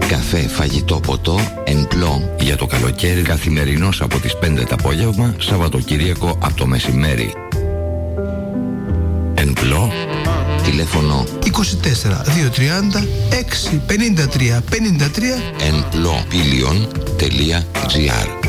Καφέ, φαγητό, ποτό, εν πλώ για το καλοκαίρι, καθημερινός από τις 5 το απόγευμα, Σαββατοκύριακο από το μεσημέρι. Εν πλώ, τηλέφωνο 24 230 6 53 53 enplopilion.gr.